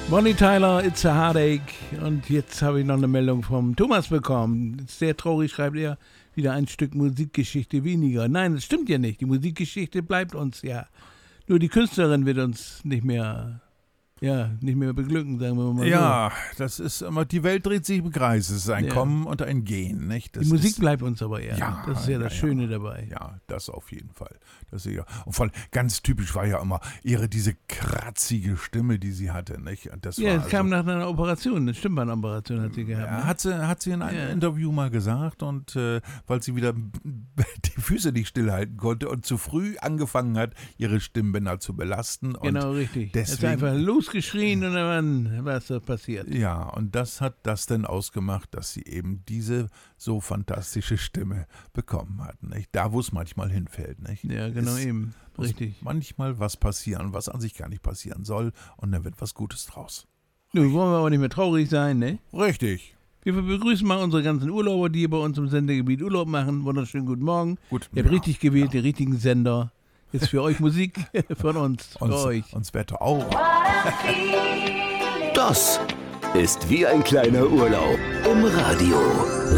Bonnie Tyler, It's a Heartache. Und jetzt habe ich noch eine Meldung vom Thomas bekommen. Sehr traurig, schreibt er, wieder ein Stück Musikgeschichte weniger. Nein, das stimmt ja nicht. Die Musikgeschichte bleibt uns ja. Nur die Künstlerin wird uns nicht mehr beglücken, sagen wir mal so. Ja, das ist immer, die Welt dreht sich im Kreis. Es ist ein Kommen und ein Gehen, nicht? Das die Musik bleibt uns aber eher. Ja, das ist ja das Schöne dabei. Ja, das auf jeden Fall. Das ist ja. Und vor allem ganz typisch war ja immer diese kratzige Stimme, die sie hatte, nicht? Und das kam nach einer Operation, eine Stimmbandenoperation hat sie gehabt. Ja, hat sie in einem Interview mal gesagt, und weil sie wieder die Füße nicht stillhalten konnte und zu früh angefangen hat, ihre Stimmbänder zu belasten. Genau, und richtig. Deswegen, hat einfach losgeschrien und dann war es so passiert. Ja, und das hat das denn ausgemacht, dass sie eben diese so fantastische Stimme bekommen hat, nicht? Da, wo es manchmal hinfällt, nicht? Ja, genau, eben. Richtig. Manchmal was passieren, was an sich gar nicht passieren soll, und dann wird was Gutes draus. Nun wollen wir aber nicht mehr traurig sein, ne? Richtig. Wir begrüßen mal unsere ganzen Urlauber, die hier bei uns im Sendegebiet Urlaub machen. Wunderschönen guten Morgen. Ihr habt richtig gewählt, die richtigen Sender. Jetzt für euch Musik von uns, für euch. Uns Wetter auch. Das ist wie ein kleiner Urlaub im Radio.